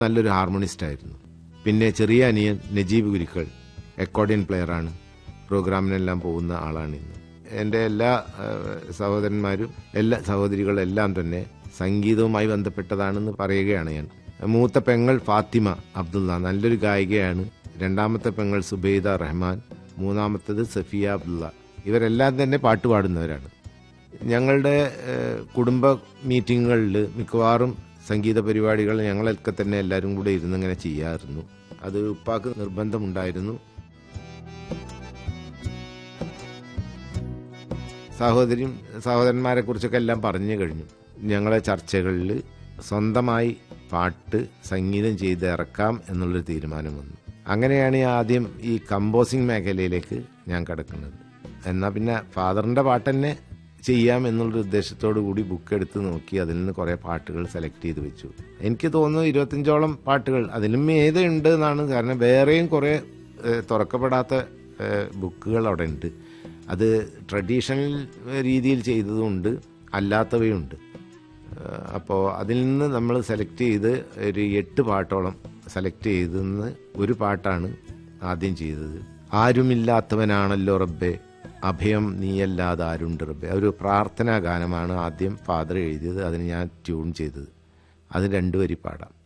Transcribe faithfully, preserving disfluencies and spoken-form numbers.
നല്ലൊരു ഹാർമോണിസ്റ്റ് ആയിരുന്നു. പിന്നെ ചെറിയ അനിയൻ നജീബ് ഗുരിക്കൾ അക്കോർഡിയൻ പ്ലെയറാണ്, പ്രോഗ്രാമിനെല്ലാം പോകുന്ന ആളാണ്. ഇന്ന് എൻ്റെ എല്ലാ സഹോദരന്മാരും എല്ലാ സഹോദരികളെല്ലാം തന്നെ സംഗീതവുമായി ബന്ധപ്പെട്ടതാണെന്ന് പറയുകയാണ് ഞാൻ. മൂത്ത പെങ്ങൾ ഫാത്തിമ അബ്ദുള്ള നല്ലൊരു ഗായികയാണ്. രണ്ടാമത്തെ പെങ്ങൾ സുബൈദ റഹ്മാൻ, മൂന്നാമത്തേത് സഫിയ അബ്ദുള്ള. ഇവരെല്ലാം തന്നെ പാട്ട് പാടുന്നവരാണ്. ഞങ്ങളുടെ കുടുംബ മീറ്റിങ്ങുകളിൽ മിക്കവാറും സംഗീത പരിപാടികൾ ഞങ്ങളൊക്കെ തന്നെ എല്ലാവരും കൂടെ ഇരുന്നിങ്ങനെ ചെയ്യാറുണ്ട്. അത് ഉപ്പാക്ക് നിർബന്ധമുണ്ടായിരുന്നു. സഹോദരിയും സഹോദരന്മാരെ കുറിച്ചൊക്കെ എല്ലാം പറഞ്ഞു കഴിഞ്ഞു. ഞങ്ങളെ ചർച്ചകളിൽ സ്വന്തമായി പാട്ട് സംഗീതം ചെയ്ത് ഇറക്കാം എന്നുള്ളൊരു തീരുമാനം വന്നു. അങ്ങനെയാണ് ആദ്യം ഈ കമ്പോസിങ് മേഖലയിലേക്ക് ഞാൻ കിടക്കുന്നത്. എന്നാൽ പിന്നെ ഫാദറിൻ്റെ പാട്ട് തന്നെ ചെയ്യാം എന്നുള്ളൊരു ഉദ്ദേശത്തോടു കൂടി ബുക്ക് എടുത്ത് നോക്കി അതിൽ നിന്ന് കുറേ പാട്ടുകൾ സെലക്ട് ചെയ്ത് വെച്ചു. എനിക്ക് തോന്നുന്നു ഇരുപത്തഞ്ചോളം പാട്ടുകൾ അതിലും ഏത് ഉണ്ട് എന്നാണ്. കാരണം വേറെയും കുറേ തുറക്കപ്പെടാത്ത ബുക്കുകൾ അവിടെ ഉണ്ട്. അത് ട്രഡീഷണൽ രീതിയിൽ ചെയ്തതുമുണ്ട്, അല്ലാത്തവയുണ്ട്. അപ്പോൾ അതിൽ നിന്ന് നമ്മൾ സെലക്ട് ചെയ്ത് ഒരു എട്ട് പാട്ടോളം സെലക്ട് ചെയ്തെന്ന് ഒരു പാട്ടാണ് ആദ്യം ചെയ്തത്. ആരുമില്ലാത്തവനാണല്ലോ റബ്ബേ, അഭയം നീയല്ലാതെ ആരുണ്ട് റബ്ബേ. ഒരു പ്രാർത്ഥനാ ഗാനമാണ് ആദ്യം ഫാദർ എഴുതിയത്. അതിന് ഞാൻ ട്യൂൺ ചെയ്തത്. അത് രണ്ടു വരി പാടാം.